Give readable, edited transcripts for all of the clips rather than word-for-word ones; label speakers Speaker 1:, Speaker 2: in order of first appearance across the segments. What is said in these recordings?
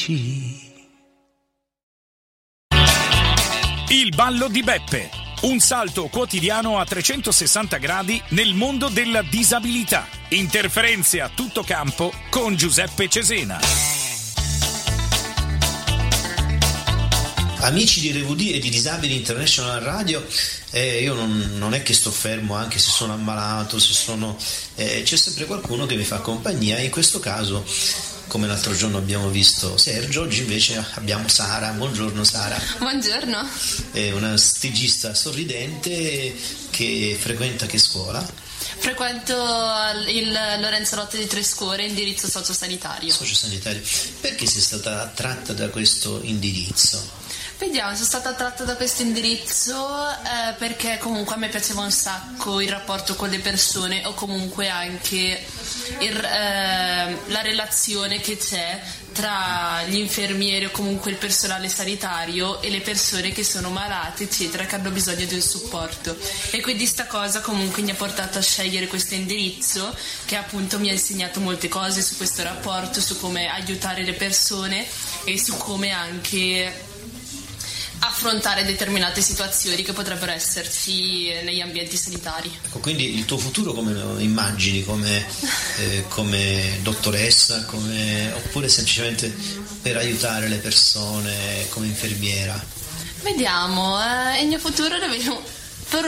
Speaker 1: Il ballo di Beppe, un salto quotidiano a 360 gradi nel mondo della disabilità. Interferenze a tutto campo con Giuseppe Cesena.
Speaker 2: Amici di RVD e di Disabili International Radio, io non è che sto fermo anche se sono ammalato, c'è sempre qualcuno che mi fa compagnia, e in questo caso, come l'altro giorno abbiamo visto Sergio, oggi invece abbiamo Sara. Buongiorno Sara.
Speaker 3: Buongiorno.
Speaker 2: È una stagista sorridente che frequenta che scuola?
Speaker 3: Frequento il Lorenzo Lotti di Trescore, indirizzo sociosanitario.
Speaker 2: Sociosanitario. Perché sei stata attratta da questo indirizzo?
Speaker 3: Vediamo, sono stata attratta da questo indirizzo perché comunque a me piaceva un sacco il rapporto con le persone, o comunque anche la relazione che c'è tra gli infermieri o comunque il personale sanitario e le persone che sono malate eccetera, che hanno bisogno di un supporto, e quindi sta cosa comunque mi ha portato a scegliere questo indirizzo, che appunto mi ha insegnato molte cose su questo rapporto, su come aiutare le persone e su come anche affrontare determinate situazioni che potrebbero esserci negli ambienti sanitari.
Speaker 2: Ecco, quindi il tuo futuro come lo immagini? Come dottoressa, oppure semplicemente per aiutare le persone come infermiera?
Speaker 3: Vediamo, il mio futuro lo vedo per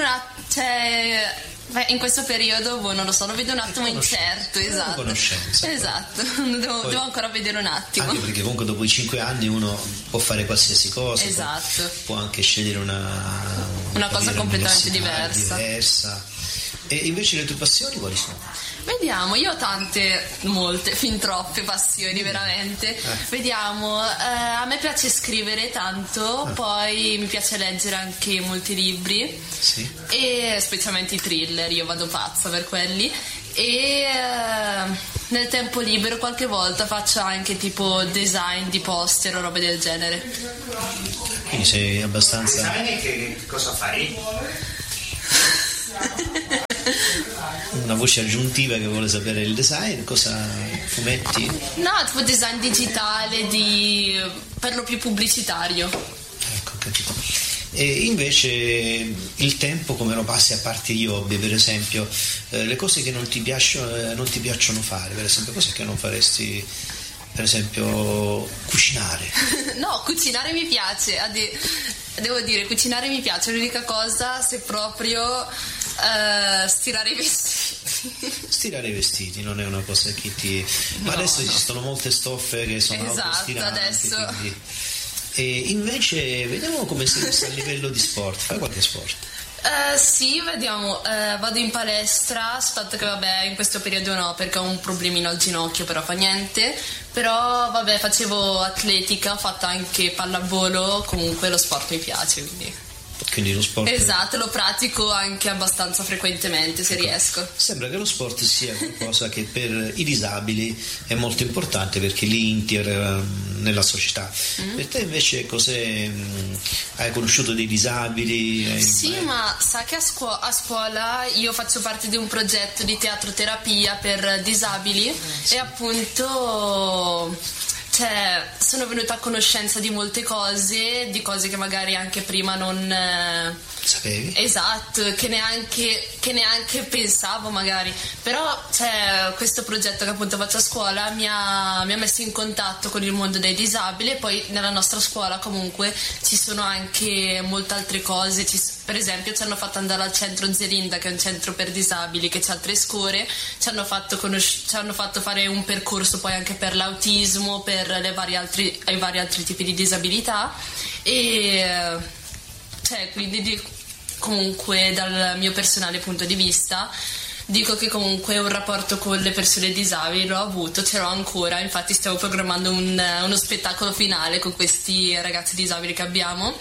Speaker 3: in questo periodo, non lo so, lo vedo un attimo incerto, esatto.
Speaker 2: Conoscenza.
Speaker 3: Esatto, devo ancora vedere un attimo.
Speaker 2: Anche perché comunque dopo i 5 anni uno può fare qualsiasi cosa.
Speaker 3: Esatto.
Speaker 2: Può anche scegliere una
Speaker 3: cosa completamente diversa.
Speaker 2: E invece le tue passioni quali sono?
Speaker 3: Vediamo, io ho molte, fin troppe passioni veramente. Vediamo, a me piace scrivere tanto, poi mi piace leggere anche molti libri,
Speaker 2: sì.
Speaker 3: E specialmente i thriller, io vado pazza per quelli, e nel tempo libero qualche volta faccio anche tipo design di poster o robe del genere.
Speaker 2: Quindi sei abbastanza...
Speaker 4: Design, che cosa fai?
Speaker 2: Una voce aggiuntiva che vuole sapere il design, fumetti?
Speaker 3: No, tipo design digitale, per lo più pubblicitario.
Speaker 2: Ecco, capito. E invece il tempo come lo passi, a parte gli hobby, per esempio, le cose che non ti piacciono fare, per esempio, cose che non faresti, per esempio cucinare?
Speaker 3: No, cucinare mi piace, devo dire, cucinare mi piace, l'unica cosa se proprio stirare i vestiti.
Speaker 2: Stirare i vestiti non è una cosa che ti... Ma adesso esistono molte stoffe che sono autostiranti,
Speaker 3: adesso.
Speaker 2: Quindi... E invece vediamo come sei messa a livello di sport, fai qualche sport?
Speaker 3: Sì, vediamo, vado in palestra, soltanto che vabbè in questo periodo no, perché ho un problemino al ginocchio, però fa niente. Però vabbè, facevo atletica, ho fatto anche pallavolo, comunque lo sport mi piace,
Speaker 2: quindi lo sport...
Speaker 3: Esatto, lo pratico anche abbastanza frequentemente se riesco.
Speaker 2: Sembra che lo sport sia qualcosa che per i disabili è molto importante, perché li integra nella società. Per te invece hai conosciuto dei disabili?
Speaker 3: Sì, ma sa che a scuola io faccio parte di un progetto di teatroterapia per disabili, e appunto sono venuta a conoscenza di molte cose, di cose che magari anche prima non
Speaker 2: sapevi?
Speaker 3: Esatto, che neanche pensavo magari. Però questo progetto che appunto faccio a scuola mi ha messo in contatto con il mondo dei disabili, e poi nella nostra scuola comunque ci sono anche molte altre cose. Per esempio ci hanno fatto andare al centro Zelinda, che è un centro per disabili che c'ha 3 scuole, ci hanno fatto fare un percorso poi anche per l'autismo, per i vari altri tipi di disabilità, e quindi comunque dal mio personale punto di vista dico che comunque un rapporto con le persone disabili l'ho avuto, ce l'ho ancora, infatti stiamo programmando uno spettacolo finale con questi ragazzi disabili che abbiamo,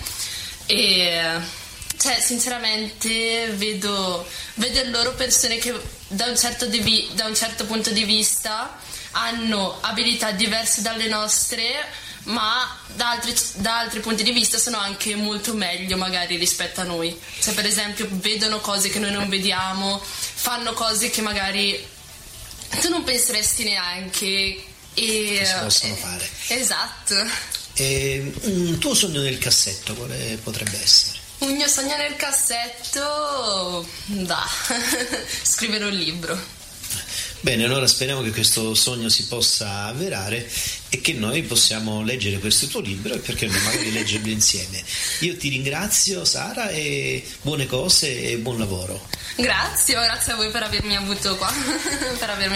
Speaker 3: e sinceramente vedo loro persone che da un certo punto di vista hanno abilità diverse dalle nostre, ma da altri punti di vista sono anche molto meglio magari rispetto a noi. Per esempio vedono cose che noi non vediamo, fanno cose che magari tu non penseresti neanche
Speaker 2: che si possono fare.
Speaker 3: Esatto.
Speaker 2: Un tuo sogno nel cassetto quale potrebbe essere?
Speaker 3: Un mio sogno nel cassetto, scrivere un libro.
Speaker 2: Bene, allora speriamo che questo sogno si possa avverare e che noi possiamo leggere questo tuo libro e perché no, magari leggerlo insieme. Io ti ringrazio, Sara, e buone cose e buon lavoro.
Speaker 3: Grazie a voi per avermi avuto qua, per avermi